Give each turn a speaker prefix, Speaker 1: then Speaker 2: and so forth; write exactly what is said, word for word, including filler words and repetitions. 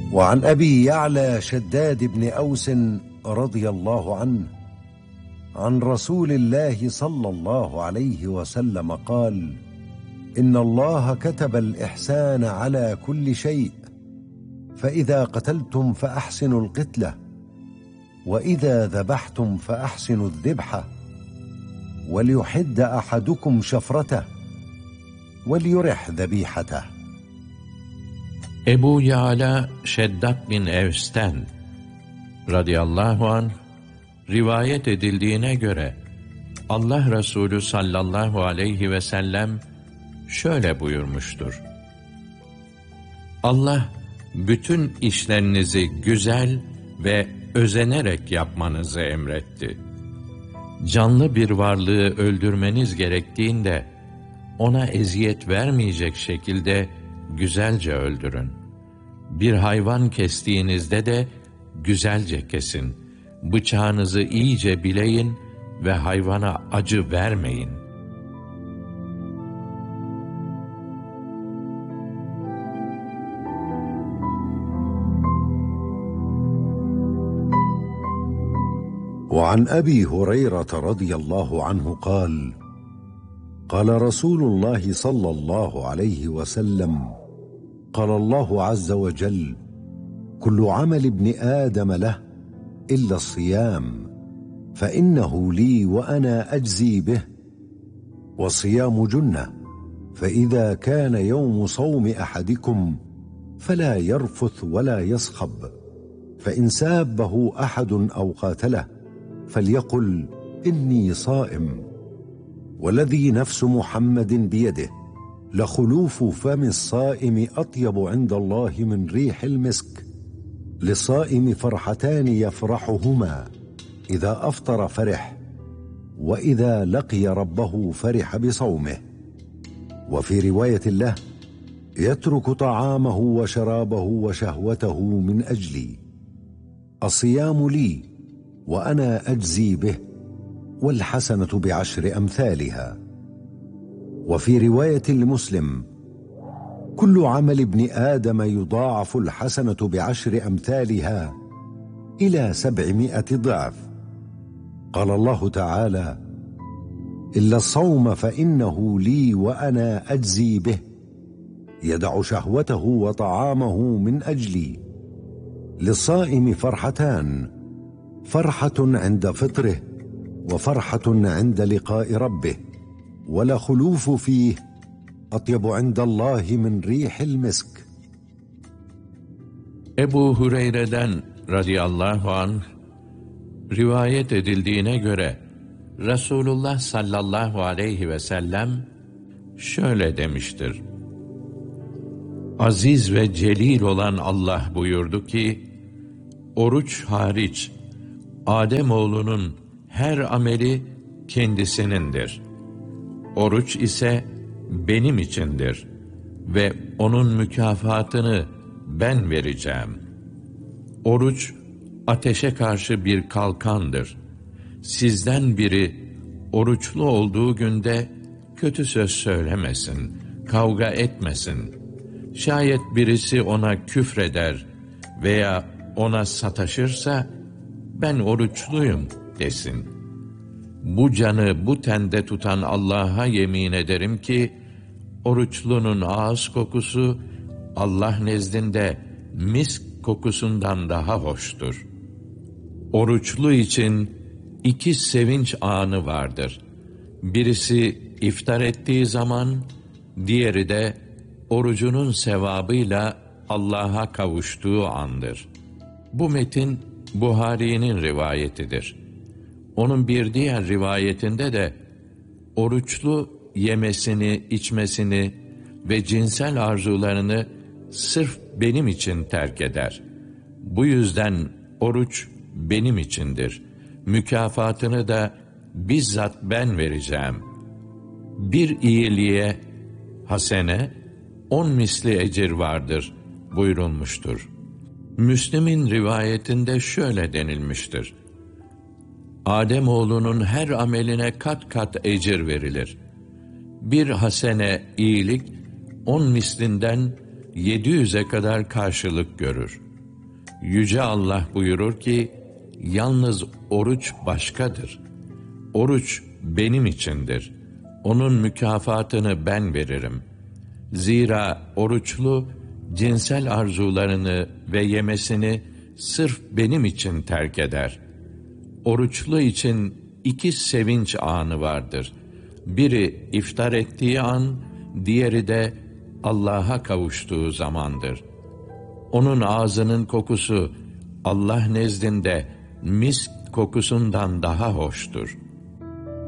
Speaker 1: وعن أبي يعلى شداد بن أوس رضي الله عنه عن رسول الله صلى الله عليه وسلم قال: إن الله كتب الإحسان على كل شيء، فإذا قتلتم فأحسنوا القتلة، وإذا ذبحتم فأحسنوا الذبحة، وليحد أحدكم شفرته وليرح ذبيحته.
Speaker 2: Ebu Ya'la Şeddat bin Evs'ten radıyallahu anh rivayet edildiğine göre Allah Resulü sallallahu aleyhi ve sellem şöyle buyurmuştur: Allah bütün işlerinizi güzel ve özenerek yapmanızı emretti. Canlı bir varlığı öldürmeniz gerektiğinde ona eziyet vermeyecek şekilde güzelce öldürün. Bir hayvan kestiğinizde de güzelce kesin. Bıçağınızı iyice bileyin ve hayvana acı vermeyin.
Speaker 1: وعن أبي هريرة رضي الله عنه قال: قال رسول الله صلى الله عليه وسلم: قال الله عز وجل: كل عمل ابن آدم له إلا الصيام، فإنه لي وأنا أجزي به، والصيام جنة، فإذا كان يوم صوم أحدكم فلا يرفث ولا يصخب، فإن سابه أحد أو قاتله فليقل إني صائم، والذي نفس محمد بيده لخلوف فم الصائم أطيب عند الله من ريح المسك، للصائم فرحتان يفرحهما: إذا أفطر فرح، وإذا لقي ربه فرح بصومه. وفي رواية له: يترك طعامه وشرابه وشهوته من أجلي، الصيام لي وأنا أجزي به، والحسنة بعشر أمثالها. وفي رواية لمسلم: كل عمل ابن آدم يضاعف الحسنة بعشر أمثالها إلى سبعمائة ضعف. قال الله تعالى: إلا الصوم فإنه لي وأنا أجزي به، يدع شهوته وطعامه من أجلي، للصائم فرحتان: فرحة عند فطره، وفرحة عند لقاء ربه، ولا خلوف فيه أطيب عند الله من ريح المسك.
Speaker 2: Ebu Hureyre'den radıyallahu anh rivayet edildiğine göre Resulullah sallallahu aleyhi ve sellem şöyle demiştir: Aziz ve celil olan Allah buyurdu ki, oruç hariç Ademoğlunun her ameli kendisinindir. Oruç ise benim içindir ve onun mükafatını ben vereceğim. Oruç ateşe karşı bir kalkandır. Sizden biri oruçlu olduğu günde kötü söz söylemesin, kavga etmesin. Şayet birisi ona küfreder veya ona sataşırsa, ben oruçluyum desin. Bu canı bu tende tutan Allah'a yemin ederim ki, oruçlunun ağız kokusu Allah nezdinde misk kokusundan daha hoştur. Oruçlu için iki sevinç anı vardır. Birisi iftar ettiği zaman, diğeri de orucunun sevabıyla Allah'a kavuştuğu andır. Bu metin Buhari'nin rivayetidir. Onun bir diğer rivayetinde de oruçlu yemesini, içmesini ve cinsel arzularını sırf benim için terk eder. Bu yüzden oruç benim içindir. Mükafatını da bizzat ben vereceğim. Bir iyiliğe, hasene, on misli ecir vardır buyurulmuştur. Müslim'in rivayetinde şöyle denilmiştir: Ademoğlunun her ameline kat kat ecir verilir. Bir hasene, iyilik, on mislinden yedi yüze kadar karşılık görür. Yüce Allah buyurur ki, yalnız oruç başkadır. Oruç benim içindir. Onun mükafatını ben veririm. Zira oruçlu, cinsel arzularını ve yemesini sırf benim için terk eder. Oruçlu için iki sevinç anı vardır. Biri iftar ettiği an, diğeri de Allah'a kavuştuğu zamandır. Onun ağzının kokusu Allah nezdinde misk kokusundan daha hoştur.